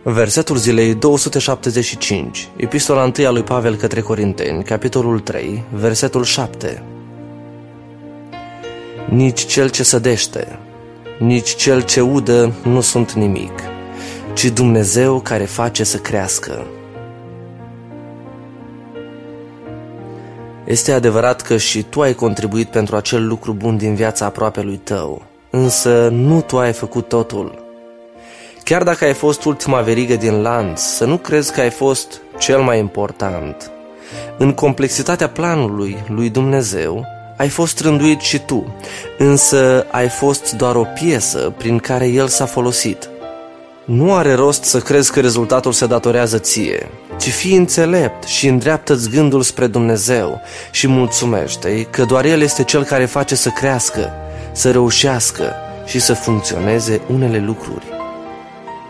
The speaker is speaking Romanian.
Versetul zilei 275, Epistola 1 a lui Pavel către Corinteni, capitolul 3, versetul 7. Nici cel ce sădește, nici cel ce udă nu sunt nimic, ci Dumnezeu care face să crească. Este adevărat că și tu ai contribuit pentru acel lucru bun din viața aproapelui tău, însă nu tu ai făcut totul. Chiar dacă ai fost ultima verigă din lanț, să nu crezi că ai fost cel mai important. În complexitatea planului lui Dumnezeu, ai fost rânduit și tu, însă ai fost doar o piesă prin care El s-a folosit. Nu are rost să crezi că rezultatul se datorează ție, ci fii înțelept și îndreaptă-ți gândul spre Dumnezeu și mulțumește-i că doar El este Cel care face să crească, să reușească și să funcționeze unele lucruri.